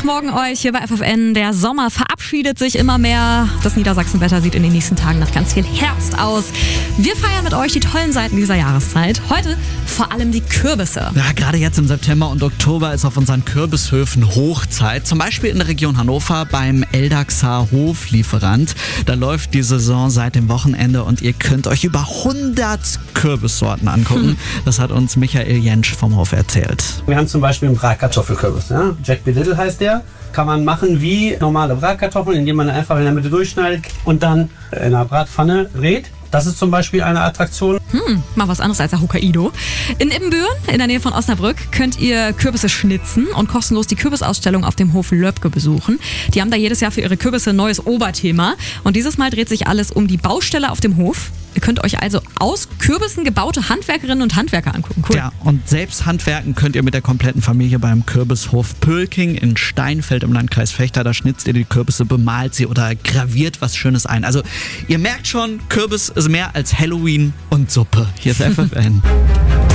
Morgen euch hier bei FFN. Der Sommer verabschiedet sich immer mehr. Das Niedersachsenwetter sieht in den nächsten Tagen nach ganz viel Herbst aus. Wir feiern mit euch die tollen Seiten dieser Jahreszeit. Heute vor allem die Kürbisse. Ja, gerade jetzt im September und Oktober ist auf unseren Kürbishöfen Hochzeit. Zum Beispiel in der Region Hannover beim Eldaxer Hoflieferant. Da läuft die Saison seit dem Wochenende und ihr könnt euch über 100 Kürbissorten angucken. Das hat uns Michael Jentsch vom Hof erzählt. Wir haben zum Beispiel einen Bratkartoffelkürbis. Ja? Jack B. Little heißt der. Kann man machen wie normale Bratkartoffeln, indem man einfach in der Mitte durchschneidet und dann in einer Bratpfanne brät. Das ist zum Beispiel eine Attraktion. Mal was anderes als der Hokkaido. In Ibbenbüren, in der Nähe von Osnabrück, könnt ihr Kürbisse schnitzen und kostenlos die Kürbisausstellung auf dem Hof Löbke besuchen. Die haben da jedes Jahr für ihre Kürbisse ein neues Oberthema. Und dieses Mal dreht sich alles um die Baustelle auf dem Hof. Ihr könnt euch also aus Kürbissen gebaute Handwerkerinnen und Handwerker angucken. Cool. Ja, und selbst handwerken könnt ihr mit der kompletten Familie beim Kürbishof Pölking in Steinfeld im Landkreis Vechta. Da schnitzt ihr die Kürbisse, bemalt sie oder graviert was Schönes ein. Also ihr merkt schon, Kürbis ist mehr als Halloween und Suppe. Hier ist FFN.